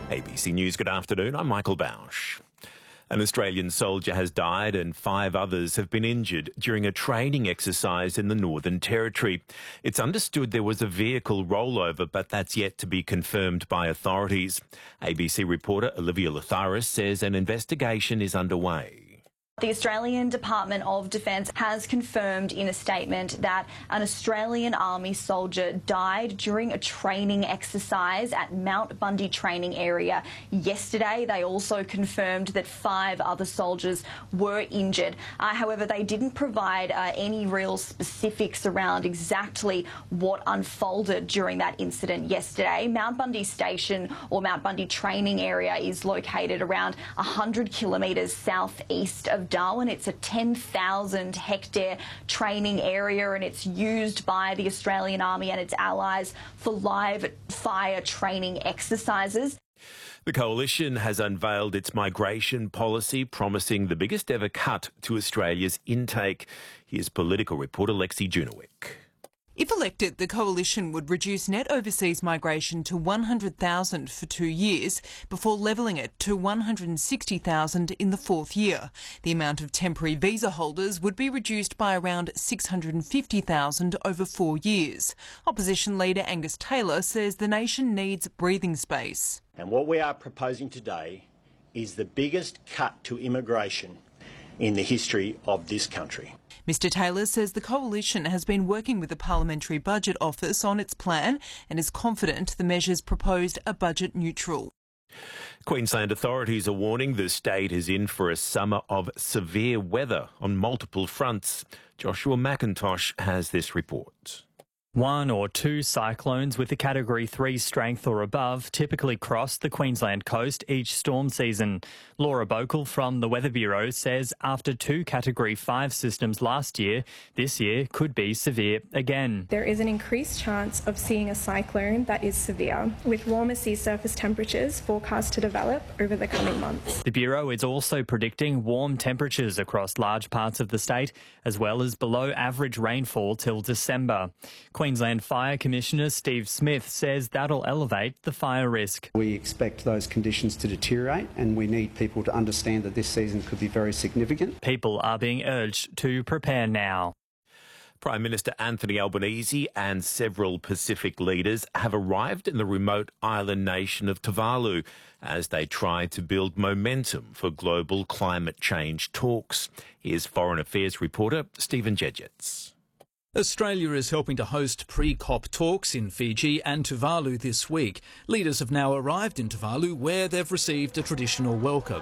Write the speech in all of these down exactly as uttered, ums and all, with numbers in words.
A B C News, good afternoon. I'm Michael Bausch. An Australian soldier has died and five others have been injured during a training exercise in the Northern Territory. It's understood there was a vehicle rollover, but that's yet to be confirmed by authorities. A B C reporter Olivia Latharis says an investigation is underway. The Australian Department of Defence has confirmed in a statement that an Australian Army soldier died during a training exercise at Mount Bundy training area yesterday. They also confirmed that five other soldiers were injured. Uh, however, they didn't provide uh, any real specifics around exactly what unfolded during that incident yesterday. Mount Bundy Station, or Mount Bundy training area, is located around one hundred kilometres southeast of Darwin. It's a ten thousand hectare training area and it's used by the Australian Army and its allies for live fire training exercises. The Coalition has unveiled its migration policy, promising the biggest ever cut to Australia's intake. Here's political reporter Lexi Junowick. If elected, the Coalition would reduce net overseas migration to one hundred thousand for two years before levelling it to one hundred sixty thousand in the fourth year. The amount of temporary visa holders would be reduced by around six hundred fifty thousand over four years. Opposition leader Angus Taylor says the nation needs breathing space. And what we are proposing today is the biggest cut to immigration in the history of this country. Mr Taylor says the Coalition has been working with the Parliamentary Budget Office on its plan and is confident the measures proposed are budget neutral. Queensland authorities are warning the state is in for a summer of severe weather on multiple fronts. Joshua McIntosh has this report. One or two cyclones with a Category three strength or above typically cross the Queensland coast each storm season. Laura Bokel from the Weather Bureau says after two Category five systems last year, this year could be severe again. There is an increased chance of seeing a cyclone that is severe, with warmer sea surface temperatures forecast to develop over the coming months. The Bureau is also predicting warm temperatures across large parts of the state, as well as below average rainfall till December. Queensland Fire Commissioner Steve Smith says that'll elevate the fire risk. We expect those conditions to deteriorate and we need people to understand that this season could be very significant. People are being urged to prepare now. Prime Minister Anthony Albanese and several Pacific leaders have arrived in the remote island nation of Tuvalu as they try to build momentum for global climate change talks. Here's Foreign Affairs reporter Stephen Jedgetts. Australia is helping to host pre-COP talks in Fiji and Tuvalu this week. Leaders have now arrived in Tuvalu where they've received a traditional welcome.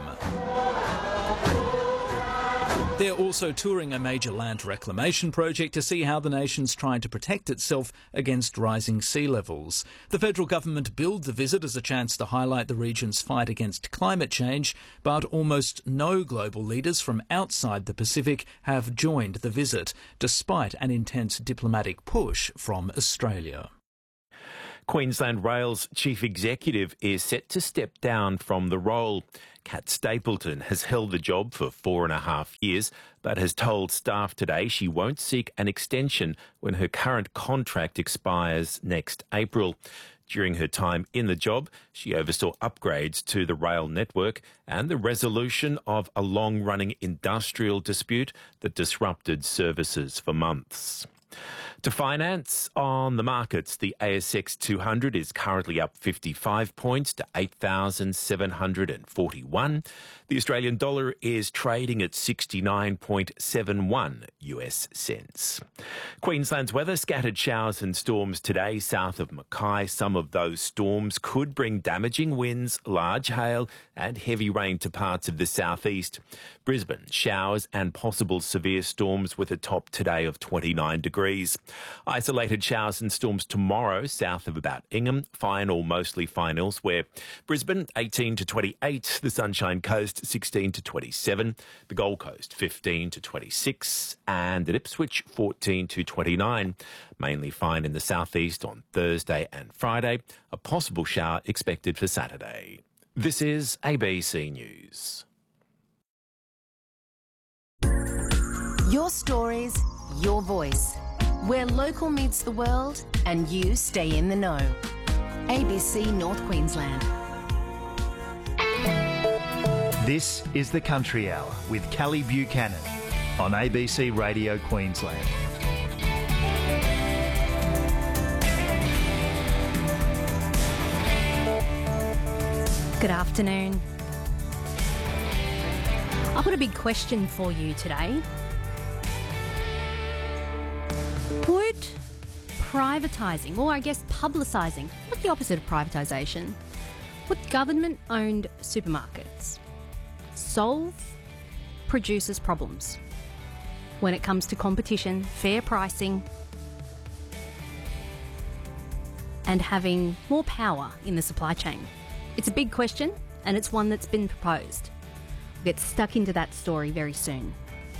They're also touring a major land reclamation project to see how the nation's trying to protect itself against rising sea levels. The federal government billed the visit as a chance to highlight the region's fight against climate change, but almost no global leaders from outside the Pacific have joined the visit, despite an intense diplomatic push from Australia. Queensland Rail's chief executive is set to step down from the role. Kat Stapleton has held the job for four and a half years, but has told staff today she won't seek an extension when her current contract expires next April. During her time in the job, she oversaw upgrades to the rail network and the resolution of a long-running industrial dispute that disrupted services for months. To finance on the markets, the A S X two hundred is currently up fifty-five points to eight thousand seven hundred forty-one. The Australian dollar is trading at sixty-nine point seven one U S cents. Queensland's weather, scattered showers and storms today south of Mackay. Some of those storms could bring damaging winds, large hail and heavy rain to parts of the southeast. Brisbane, showers and possible severe storms with a top today of twenty-nine degrees. Isolated showers and storms tomorrow south of about Ingham, fine or mostly fine elsewhere. Brisbane eighteen to twenty-eight, the Sunshine Coast sixteen to twenty-seven, the Gold Coast fifteen to twenty-six and at Ipswich fourteen to twenty-nine. Mainly fine in the southeast on Thursday and Friday. A possible shower expected for Saturday. This is A B C News. Your stories, your voice. Where local meets the world and you stay in the know. A B C North Queensland. This is the Country Hour with Callie Buchanan on A B C Radio Queensland. Good afternoon. I've got a big question for you today. Would privatising, or I guess publicising, what's the opposite of privatisation? Would government-owned supermarkets solve producers' problems when it comes to competition, fair pricing, and having more power in the supply chain? It's a big question, and it's one that's been proposed. We'll get stuck into that story very soon.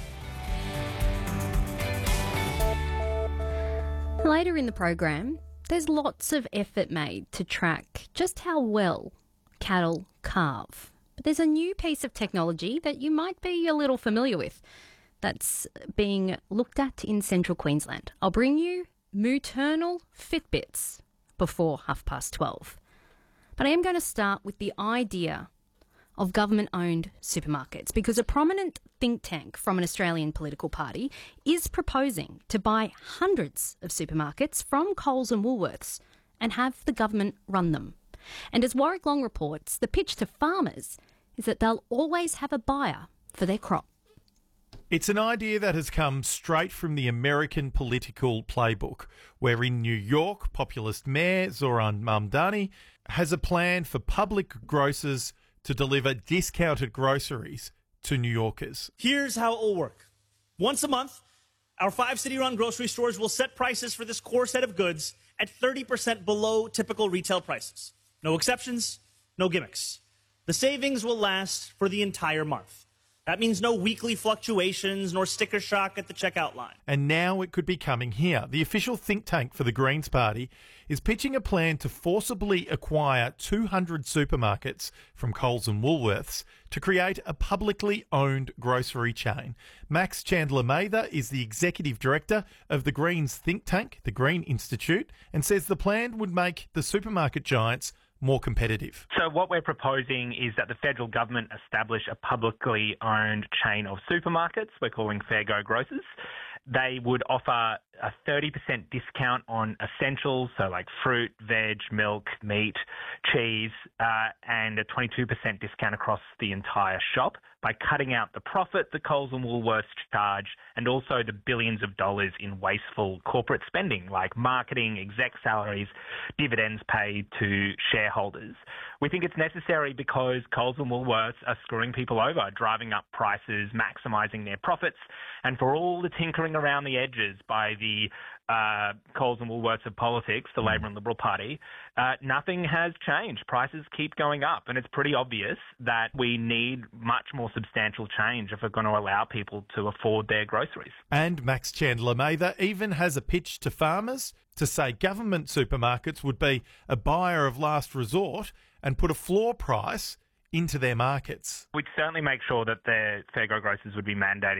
Later in the program, there's lots of effort made to track just how well cattle calve. But there's a new piece of technology that you might be a little familiar with that's being looked at in central Queensland. I'll bring you maternal Fitbits before half past twelve. But I am going to start with the idea of government-owned supermarkets, because a prominent think tank from an Australian political party is proposing to buy hundreds of supermarkets from Coles and Woolworths and have the government run them. And as Warwick Long reports, the pitch to farmers is that they'll always have a buyer for their crop. It's an idea that has come straight from the American political playbook, where in New York, populist Mayor Zoran Mamdani has a plan for public grocers to deliver discounted groceries to New Yorkers. Here's how it will work. Once a month, our five city-run grocery stores will set prices for this core set of goods at thirty percent below typical retail prices. No exceptions, no gimmicks. The savings will last for the entire month. That means no weekly fluctuations nor sticker shock at the checkout line. And now it could be coming here. The official think tank for the Greens Party is pitching a plan to forcibly acquire two hundred supermarkets from Coles and Woolworths to create a publicly owned grocery chain. Max Chandler-Mather is the executive director of the Greens think tank, the Green Institute, and says the plan would make the supermarket giants more competitive. So what we're proposing is that the federal government establish a publicly owned chain of supermarkets we're calling Fair Go Grocers. They would offer a thirty percent discount on essentials, so like fruit, veg, milk, meat, cheese, uh, and a twenty-two percent discount across the entire shop by cutting out the profit that Coles and Woolworths charge, and also the billions of dollars in wasteful corporate spending like marketing, exec salaries, dividends paid to shareholders. We think it's necessary because Coles and Woolworths are screwing people over, driving up prices, maximising their profits, and for all the tinkering around the edges by the uh, Coles and Woolworths of politics, the Labor and Liberal Party, uh, nothing has changed. Prices keep going up, and it's pretty obvious that we need much more substantial change if we're going to allow people to afford their groceries. And Max Chandler-Mather even has a pitch to farmers to say government supermarkets would be a buyer of last resort and put a floor price into their markets. We'd certainly make sure that the Fair Go Grocers would be mandated